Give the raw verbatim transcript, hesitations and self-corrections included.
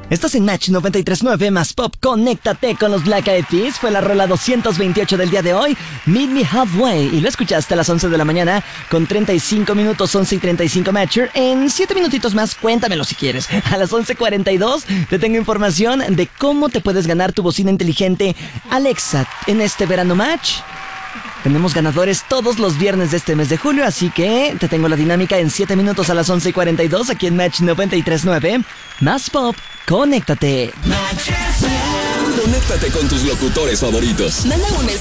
Estás en Match noventa y tres punto nueve más Pop. Conéctate con los Black Eyed Peas. Fue la rola doscientos veintiocho del día de hoy, Meet Me Halfway. Y lo escuchaste a las once de la mañana con treinta y cinco minutos, once y treinta y cinco Matcher. En siete minutitos más, cuéntamelo si quieres. A las once cuarenta y dos te tengo información de cómo te puedes ganar tu bocina inteligente Alexa en este verano Match. Tenemos ganadores todos los viernes de este mes de julio, así que te tengo la dinámica en siete minutos a las once y cuarenta y dos aquí en Match noventa y tres punto nueve. Más Pop, conéctate. Conéctate con tus locutores favoritos. Manda un mensaje